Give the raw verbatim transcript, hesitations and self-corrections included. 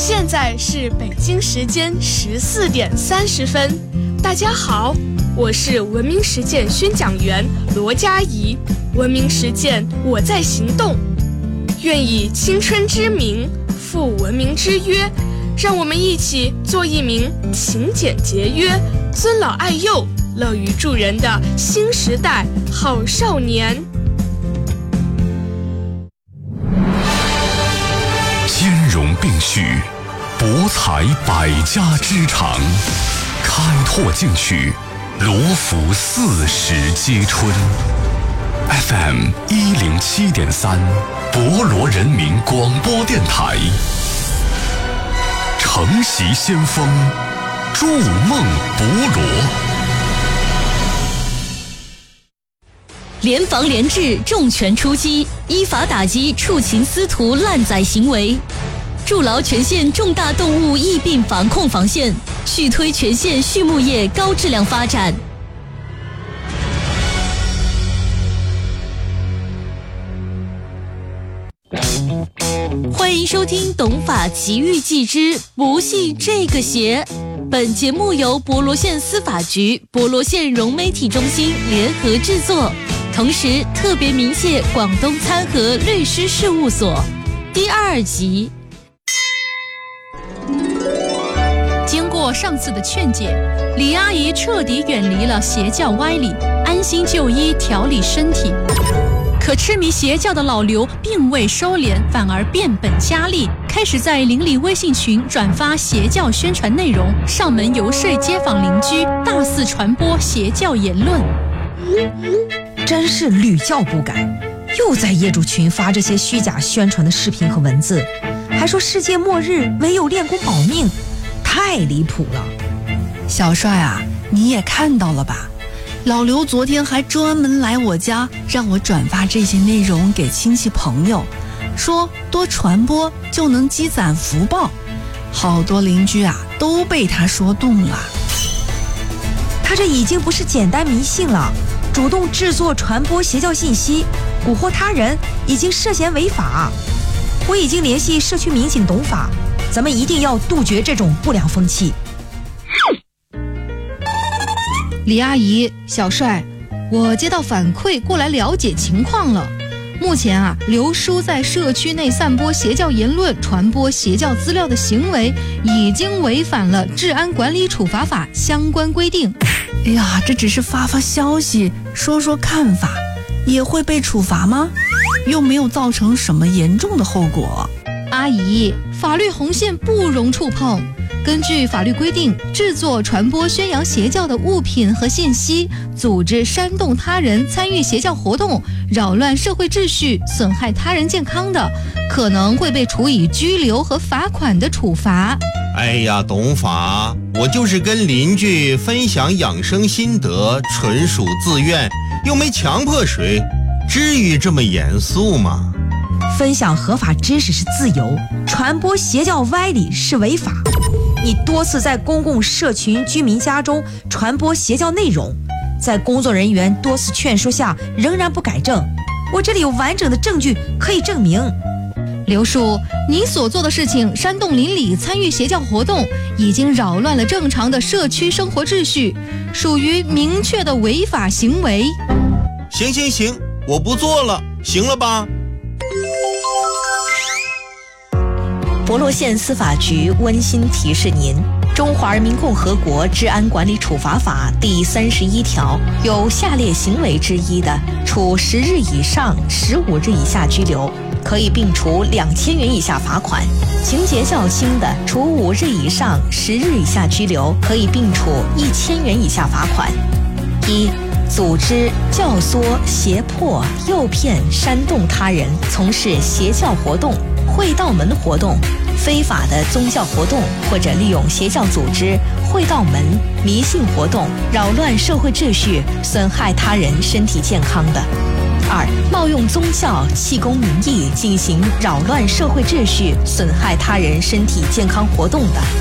现在是北京时间十四点三十分。大家好，我是文明实践宣讲员罗佳怡。文明实践，我在行动。愿以青春之名负文明之约，让我们一起做一名勤俭节约、尊老爱幼、乐于助人的新时代好少年。 兼容并蓄，博采百家之长，开拓进取，罗浮四时皆春。F M 一零七点三，博罗人民广播电台，承袭先锋，筑梦博罗。 联防联治，重拳出击，依法打击畜禽私屠滥宰行为，筑牢全县重大动物疫病防控防线，续推全县畜牧业高质量发展。欢迎收听《懂法奇遇记之不信这个邪》。本节目由博罗县司法局、博罗县融媒体中心联合制作，同时特别鸣谢广东参和律师事务所。第二集。 经过上次的劝解，李阿姨彻底远离了邪教歪理，安心就医调理身体。可痴迷邪教的老刘并未收敛，反而变本加厉，开始在邻里微信群转发邪教宣传内容，上门游说街坊邻居，大肆传播邪教言论。 真是屡教不改，又在业主群发这些虚假宣传的视频和文字，还说世界末日唯有练功保命，太离谱了。 小帅啊，你也看到了吧？老刘昨天还专门来我家，让我转发这些内容给亲戚朋友，说多传播就能积攒福报。好多邻居啊都被他说动了。 他这已经不是简单迷信了，主动制作传播邪教信息，蛊惑他人，已经涉嫌违法。我已经联系社区民警懂法，咱们一定要杜绝这种不良风气。 李阿姨，小帅，我接到反馈过来了解情况了。目前啊，刘叔在社区内散播邪教言论、传播邪教资料的行为，已经违反了治安管理处罚法相关规定。 哎呀，这只是发发消息，说说看法，也会被处罚吗？又没有造成什么严重的后果。 阿姨，法律红线不容触碰。根据法律规定，制作、传播、宣扬邪教的物品和信息，组织煽动他人参与邪教活动，扰乱社会秩序，损害他人健康的，可能会被处以拘留和罚款的处罚。 哎呀，懂法，我就是跟邻居分享养生心得，纯属自愿，又没强迫谁，至于这么严肃吗？ 分享合法知识是自由，传播邪教歪理是违法。你多次在公共社群居民家中传播邪教内容，在工作人员多次劝说下仍然不改正，我这里有完整的证据可以证明。 刘叔，你所做的事情煽动邻里参与邪教活动，已经扰乱了正常的社区生活秩序，属于明确的违法行为。 行行行，我不做了，行了吧？ 博罗县司法局温馨提示您：中华人民共和国治安管理处罚法第三十一条，有下列行为之一的，处十日以上十五日以下拘留，可以并处两千元以下罚款；情节较轻的，处五日以上十日以下拘留，可以并处一千元以下罚款。一、组织、教唆、胁迫、诱骗、煽动他人从事邪教活动、会道门活动、非法的宗教活动，或者利用邪教组织、会道门、迷信活动扰乱社会秩序，损害他人身体健康的；二、冒用宗教、气功名义进行扰乱社会秩序，损害他人身体健康活动的；